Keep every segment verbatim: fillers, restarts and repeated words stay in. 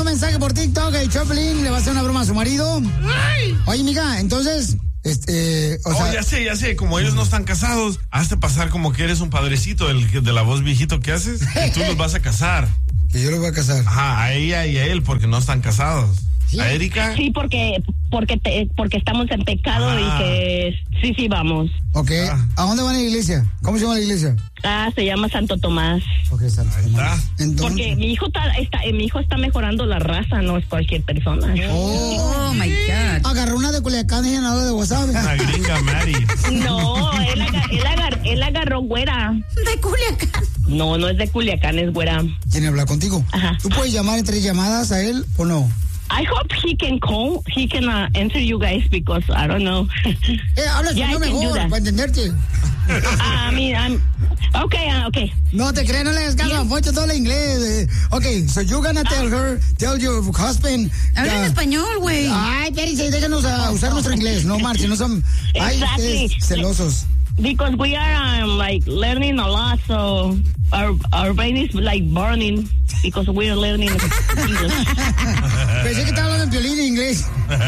mensaje por TikTok. El Choplin le va a hacer una broma a su marido. Ay. Oye, mija, entonces, este, o oh, sea... ya sé, ya sé, como ellos no están casados, hazte pasar como que eres un padrecito del, de la voz viejito que haces, y tú los vas a casar. Que yo los voy a casar. Ajá, a ella y a él, porque no están casados. ¿Sí? ¿A Erika? Sí, porque porque te, porque estamos en pecado ah. y que sí, sí, vamos. Ok, ah. ¿A dónde van a la iglesia? ¿Cómo se llama la iglesia? Ah, se llama Santo Tomás. Ok, Santo Tomás. Entonces... Porque mi hijo está, está, mi hijo está mejorando la raza, no es cualquier persona. Oh, oh my God. Agarró una de Culiacán y llenado de wasabi. La gringa Mary. No, él, agar, él, agar, él agarró güera. ¿De Culiacán? No, no es de Culiacán, es güera. ¿Quién habla contigo? Ajá. ¿Tú puedes llamar en tres llamadas a él o no? I hope he can call, he can uh, answer you guys because I don't know. Eh, habla yeah, español mejor, para entenderte. I mean, I'm, okay, uh, okay. No te creas, no le hagas caso a Poncho, todo el inglés. Okay, so you're gonna tell her, tell your husband. Habla en español, güey. Ay, espérense, déjanos uh, usar nuestro inglés, no marchen, no son, ay, exactly. ustedes celosos. Because we are um, like learning a lot, so our our brain is like burning because we are learning English. Pensé que estaba hablando en violín en inglés.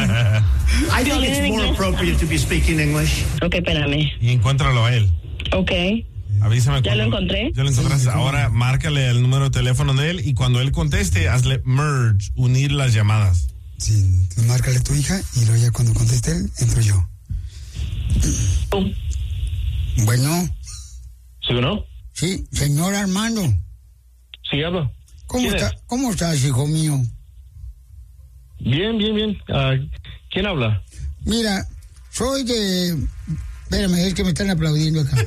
I think it's more appropriate to be speaking English. Okay, espérame. Y encuéntralo a él. Okay. Avísame. Ya lo encontré. Ya lo encontraste. Sí, ahora márcale el número de teléfono de él y cuando él conteste, hazle merge, unir las llamadas. Sí, márcale a tu hija y luego ya cuando conteste él, entro yo. Oh. Bueno. ¿Sí o no? Sí, señor Armando. Sí, habla. ¿Cómo está, es? ¿Cómo estás, hijo mío? Bien, bien, bien. Uh, ¿Quién habla? Mira, soy de... Espérame, es que me están aplaudiendo acá.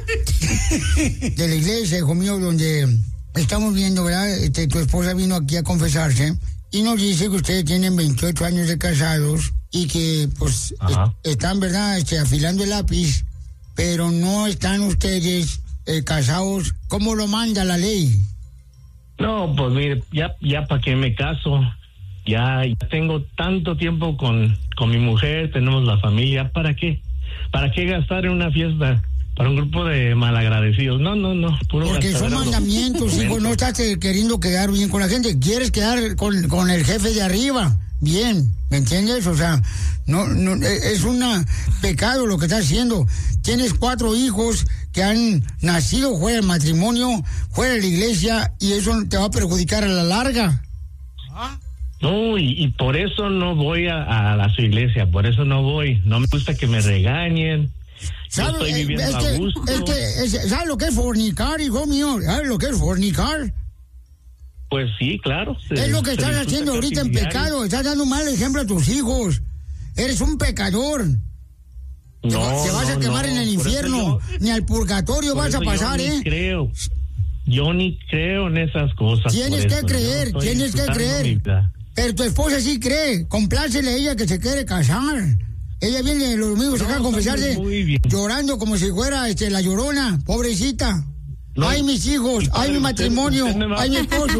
De la iglesia, hijo mío, donde estamos viendo, ¿verdad? Este, tu esposa vino aquí a confesarse y nos dice que ustedes tienen veintiocho años de casados y que, pues, est- están, ¿verdad? Este, afilando el lápiz, pero no están ustedes eh, casados como lo manda la ley. No, pues mire, ya, ya para qué me caso. Ya, ya tengo tanto tiempo con, con mi mujer, tenemos la familia, ¿para qué? ¿Para qué gastar en una fiesta para un grupo de malagradecidos? No, no, no, puro porque son mandamientos, hijo, no estás queriendo quedar bien con la gente, quieres quedar con, con el jefe de arriba, bien, ¿me entiendes? O sea, no, no, es un pecado lo que estás haciendo. Tienes cuatro hijos que han nacido fuera del matrimonio, fuera de la iglesia, y eso te va a perjudicar a la larga. ¿Ah? No, y, y por eso no voy a, a, a su iglesia, por eso no voy. No me gusta que me regañen. Yo estoy viviendo es a que, gusto. Es que, es, ¿sabes lo que es fornicar, hijo mío? ¿Sabes lo que es fornicar? Pues sí, claro. Se, es lo que estás haciendo ahorita en diario. Pecado. Estás dando un mal ejemplo a tus hijos. Eres un pecador. No, te, te vas no, a quemar no, en el infierno. Yo, ni al purgatorio vas a pasar, yo ¿eh? Ni creo. Yo ni creo en esas cosas. Tienes que creer, no tienes que creer. Pero tu esposa sí cree, complácele a ella que se quiere casar. Ella viene los domingos no, acá a confesarse, llorando como si fuera este, la Llorona, pobrecita. No, ay, mis hijos, ay, mi matrimonio, usted, usted ay, mi esposo.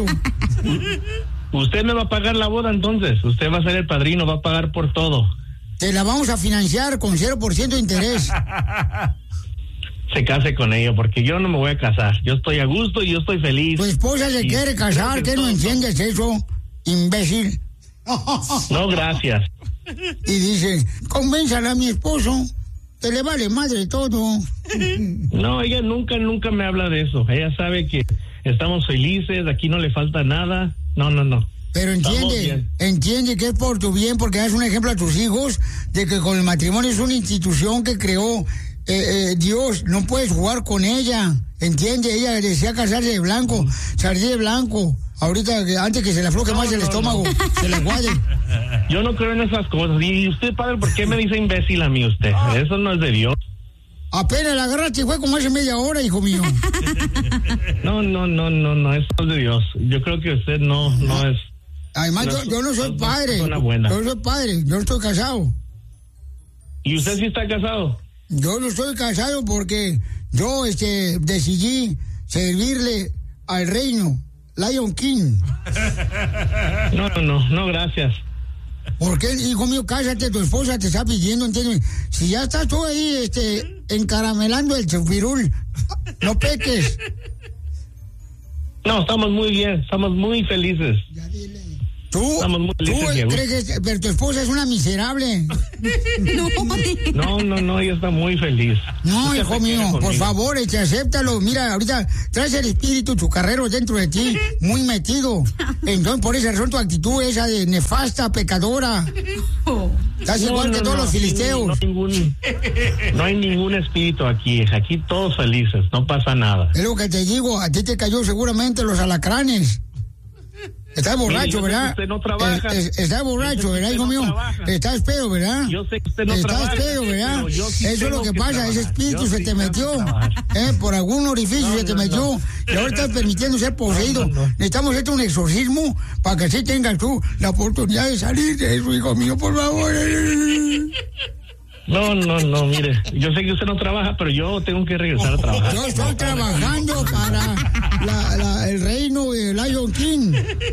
Usted me va a pagar la boda entonces, usted va a ser el padrino, va a pagar por todo. Te la vamos a financiar con cero por ciento de interés. Se case con ella, porque yo no me voy a casar. Yo estoy a gusto y yo estoy feliz. Tu esposa se quiere casar, ¿qué no entiendes eso? Imbécil. No, gracias. Y dice, convénzala a mi esposo, que le vale madre todo. No, ella nunca, nunca me habla de eso. Ella sabe que estamos felices, aquí no le falta nada. No, no, no. Pero entiende, entiende que es por tu bien, porque das un ejemplo a tus hijos de que con el matrimonio es una institución que creó eh, eh, Dios, no puedes jugar con ella. Entiende, ella desea casarse de blanco, salir de blanco. Ahorita, antes que se le afloje no, más el no, estómago, no. Se le guade. Yo no creo en esas cosas. Y usted, padre, ¿por qué me dice imbécil a mí usted? Eso no es de Dios. Apenas la agarraste, fue como hace media hora, hijo mío. No, no, no, no, no, eso no es de Dios. Yo creo que usted no, no, no es... Además, no, yo, yo no soy no, padre. Yo no soy padre, yo no estoy casado. ¿Y usted sí está casado? Yo no estoy casado porque yo este, decidí servirle al reino. Lion King. No, no, no, no, gracias. ¿Por qué, hijo mío? Cállate, tu esposa te está pidiendo, entiéndeme. Si ya estás tú ahí, este, encaramelando el chupirul, no peques. No, estamos muy bien, estamos muy felices. Ya dile. ¿Tú, Estamos muy tú felices, mi crees que pero tu esposa es una miserable? No, no, no, ella está muy feliz. No, Usted hijo se quiere mío, por conmigo. favor, eche, acéptalo. Mira, ahorita traes el espíritu chucarrero dentro de ti, muy metido. Entonces, por esa razón, tu actitud esa de nefasta, pecadora. Estás No, igual no, que todos no, los aquí filisteos. No, ningún, no hay ningún espíritu aquí. Aquí todos felices, no pasa nada. Es lo que te digo, a ti te cayó seguramente los alacranes. Estás borracho, Mire, yo sé que ¿verdad? usted no trabaja. Es- es- estás borracho, Yo sé que ¿verdad, usted hijo no mío? trabaja. Estás pedo, ¿verdad? Yo sé que usted no Estás trabaja, pedo, ¿verdad? pero yo sí Eso es lo tengo que que pasa, trabajar. ese espíritu Yo se sí te tengo que metió. trabajar. ¿Eh? Por algún orificio No, se te no, metió. no. Y ahora estás permitiendo ser poseído. No, no, no. Necesitamos hacerte un exorcismo para que así tengas tú la oportunidad de salir de eso, hijo mío, por favor. No, no, no, mire, yo sé que usted no trabaja, pero yo tengo que regresar a trabajar. Yo estoy trabajando para la- la- el reino de Lion King.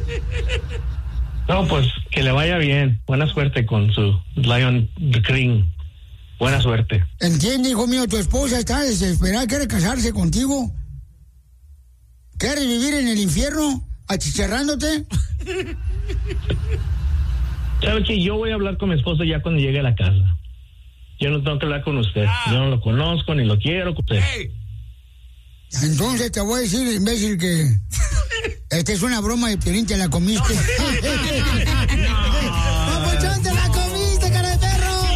No, pues que le vaya bien. Buena suerte con su Lion King. Buena suerte. ¿Entiende, hijo mío? Tu esposa está desesperada, quiere casarse contigo. ¿Quieres vivir en el infierno achicharrándote? ¿Sabe que yo voy a hablar con mi esposa ya cuando llegue a la casa? Yo no tengo que hablar con usted. Yo no lo conozco ni lo quiero con usted. Entonces te voy a decir, imbécil, que esta es una broma de Piolín, te la comiste. ¡Papuchón, te la comiste, cara de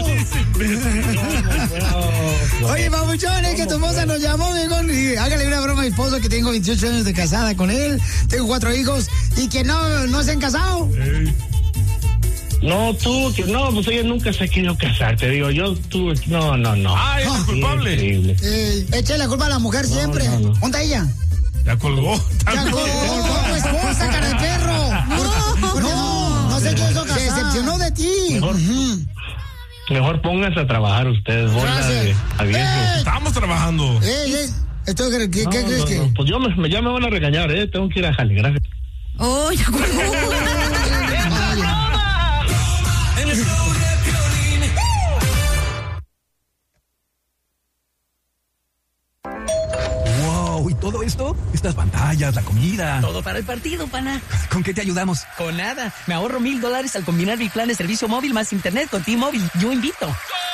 perro! Oye, Papuchón, es que tu esposa nos llamó, viejón, y hágale una broma a mi esposo que tengo veintiocho años de casada con él, tengo cuatro hijos y que no, no se han casado. No, tú, que no, pues ella nunca se ha querido casar, te digo, yo, tú, no, no, no. Ah, es el culpable. Increíble. Eh, echa la culpa a la mujer siempre. no, no. ¿Dónde está ella? Ya colgó. ¡Ya colgó tu esposa, cara de perro! No, no, no sé qué hizo casar. Se decepcionó de ti. Mejor, mejor pónganse a trabajar ustedes, bola Gracias. de aviento. ¡Ey! Estamos trabajando. ¡Ey, ey! Esto, ¿Qué, qué No, crees no, que...? no, pues yo me, me- ya me van a regañar, ¿eh? Tengo que ir a jale, gracias. Oh, ya colgó. Wow, ¿y todo esto? Estas pantallas, la comida. Todo para el partido, pana. ¿Con qué te ayudamos? Con nada. Me ahorro mil dólares al combinar mi plan de servicio móvil más internet con T-Mobile. Yo invito.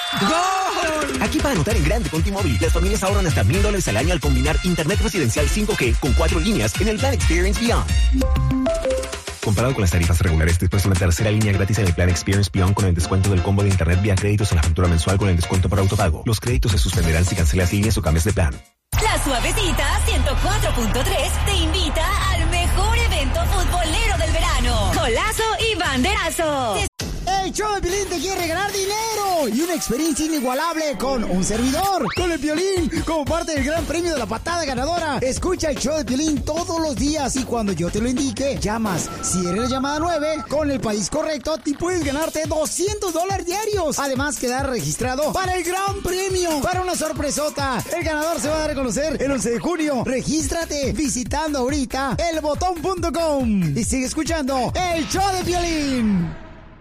¡Gol! Aquí para anotar en grande con T-Mobile, las familias ahorran hasta mil dólares al año al combinar internet residencial cinco G con cuatro líneas en el plan Experience Beyond. Comparado con las tarifas regulares, después una tercera línea gratis en el plan Experience Beyond con el descuento del combo de internet vía créditos en la factura mensual con el descuento por autopago. Los créditos se suspenderán si cancelas líneas o cambias de plan. La Suavecita ciento cuatro punto tres te invita al mejor evento futbolero del verano. Golazo y banderazo. El show de Piolín te quiere regalar dinero y una experiencia inigualable con un servidor, con el Piolín, como parte del gran premio de la patada ganadora. Escucha el show de Piolín todos los días y cuando yo te lo indique, llamas. Si eres la llamada nueve, con el país correcto, te puedes ganarte doscientos dólares diarios. Además, quedar registrado para el gran premio, para una sorpresota. El ganador se va a dar a conocer el once de junio. Regístrate visitando ahorita el botón punto com y sigue escuchando el show de Piolín.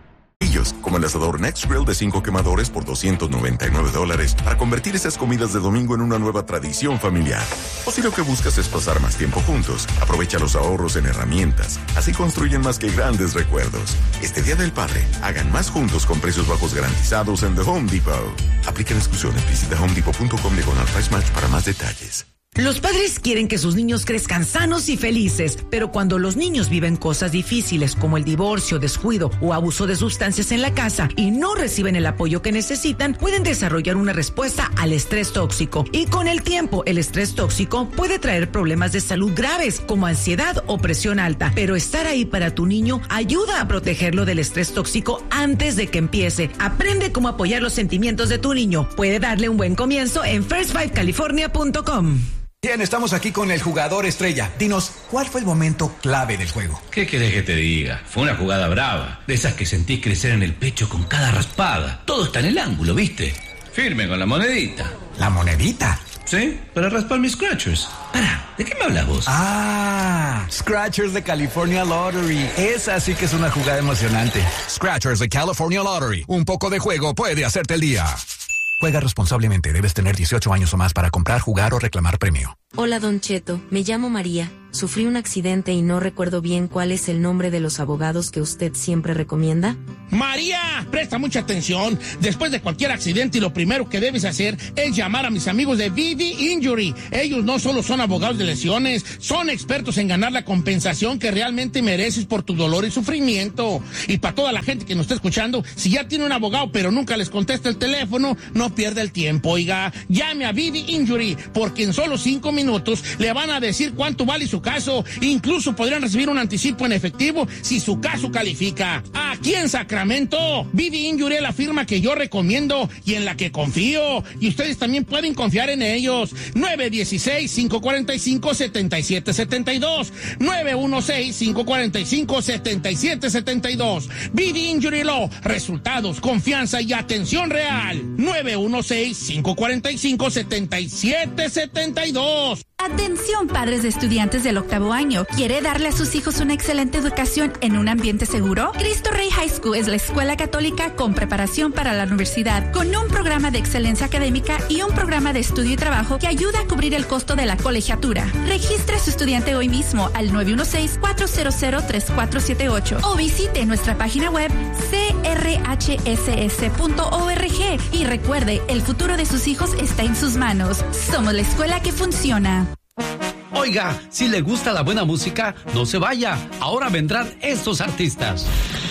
Como el asador Next Grill de cinco quemadores por doscientos noventa y nueve dólares para convertir esas comidas de domingo en una nueva tradición familiar. O si lo que buscas es pasar más tiempo juntos, aprovecha los ahorros en herramientas. Así construyen más que grandes recuerdos. Este Día del Padre, hagan más juntos con precios bajos garantizados en The Home Depot. Aplican exclusiones. Visita home depot punto com diagonal price match para más detalles. Los padres quieren que sus niños crezcan sanos y felices, pero cuando los niños viven cosas difíciles como el divorcio, descuido o abuso de sustancias en la casa y no reciben el apoyo que necesitan, pueden desarrollar una respuesta al estrés tóxico. Y con el tiempo, el estrés tóxico puede traer problemas de salud graves como ansiedad o presión alta. Pero estar ahí para tu niño ayuda a protegerlo del estrés tóxico antes de que empiece. Aprende cómo apoyar los sentimientos de tu niño. Puede darle un buen comienzo en first five california punto com. Bien, estamos aquí con el jugador estrella. Dinos, ¿cuál fue el momento clave del juego? ¿Qué querés que te diga? Fue una jugada brava, de esas que sentís crecer en el pecho con cada raspada. Todo está en el ángulo, ¿viste? Firme con la monedita. ¿La monedita? Sí, para raspar mis scratchers. Pará, ¿de qué me hablas vos? Ah, Scratchers de California Lottery. Esa sí que es una jugada emocionante. Scratchers de California Lottery. Un poco de juego puede hacerte el día. Juega responsablemente. Debes tener dieciocho años o más para comprar, jugar o reclamar premio. Hola, Don Cheto. Me llamo María. sufrí un accidente y no recuerdo bien cuál es el nombre de los abogados que usted siempre recomienda. María, presta mucha atención. Después de cualquier accidente, lo primero que debes hacer es llamar a mis amigos de V V Injury. Ellos no solo son abogados de lesiones, son expertos en ganar la compensación que realmente mereces por tu dolor y sufrimiento. Y para toda la gente que nos está escuchando, si ya tiene un abogado pero nunca les contesta el teléfono, no pierda el tiempo, oiga. Llame a V V Injury, porque en solo cinco minutos le van a decir cuánto vale su caso. Incluso podrían recibir un anticipo en efectivo si su caso califica. Aquí en Sacramento, V V Injury es la firma que yo recomiendo y en la que confío. Y ustedes también pueden confiar en ellos. nueve uno seis, cinco cuatro cinco, siete siete siete dos. nueve uno seis, cinco cuatro cinco, siete siete siete dos. V V Injury Law. Resultados, confianza y atención real. nueve uno seis, cinco cuatro cinco, siete siete siete dos. Atención, padres de estudiantes del octavo año. ¿Quiere darle a sus hijos una excelente educación en un ambiente seguro? Cristo Rey High School es la escuela católica con preparación para la universidad, con un programa de excelencia académica y un programa de estudio y trabajo que ayuda a cubrir el costo de la colegiatura. Registre a su estudiante hoy mismo al nueve uno seis, cuatro cero cero, tres cuatro siete ocho o visite nuestra página web c r h s s punto org y recuerde, el futuro de sus hijos está en sus manos. Somos la escuela que funciona. Oiga, si le gusta la buena música, no se vaya. Ahora vendrán estos artistas.